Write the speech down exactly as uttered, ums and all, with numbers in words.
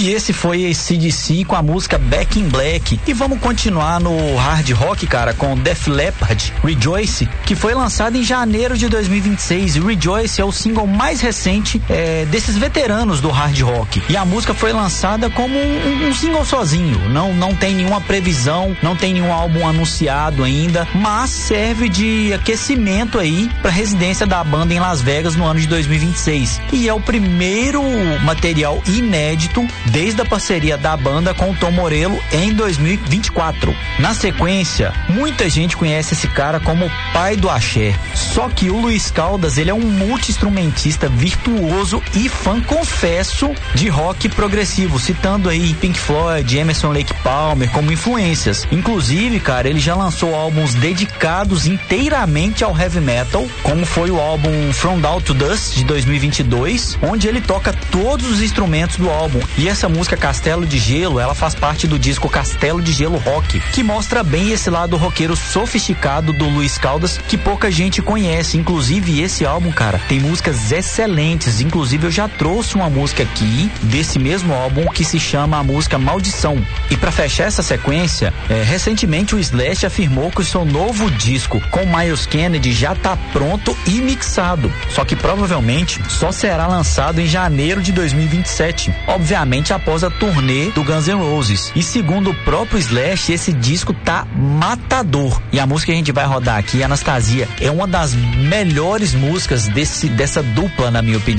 E esse foi A C D C com a música Back in Black. E vamos continuar no hard rock, cara, com Def Leppard, Rejoice, que foi lançado em janeiro de dois mil e vinte e seis. Rejoice é o single mais recente é, desses veteranos do hard rock. E a música foi lançada como um, um single sozinho. Não, não tem nenhuma previsão, não tem nenhum álbum anunciado ainda, mas serve de aquecimento aí pra residência da banda em Las Vegas no ano de dois mil e vinte e seis. E é o primeiro material inédito desde a parceria da banda com o Tom Morello em dois mil e vinte e quatro. Na sequência, muita gente conhece esse cara como o pai do axé. Só que o Luiz Caldas, ele é um multi-instrumentista virtuoso e fã, confesso, de rock progressivo, citando aí Pink Floyd, Emerson Lake Palmer como influências. Inclusive, cara, ele já lançou álbuns dedicados inteiramente ao heavy metal, como foi o álbum From Down to Dust de dois mil e vinte e dois, onde ele toca todos os instrumentos do álbum. E essa música Castelo de Gelo, ela faz parte do disco Castelo de Gelo Rock, que mostra bem esse lado roqueiro sofisticado do Luiz Caldas, que pouca gente conhece. Inclusive, esse álbum, cara, tem músicas excelentes. Inclusive, eu já trouxe uma música aqui desse mesmo álbum que se chama a música Maldição. E pra fechar essa sequência, é, recentemente o Slash afirmou que o seu novo disco com Myles Kennedy já tá pronto e mixado, só que provavelmente só será lançado em janeiro de dois mil e vinte e sete, obviamente após a turnê do Guns N' Roses. E segundo o próprio Slash, esse disco tá matador. E a música que a gente vai rodar aqui, Anastasia, é uma das melhores músicas desse, dessa dupla, na minha opinião.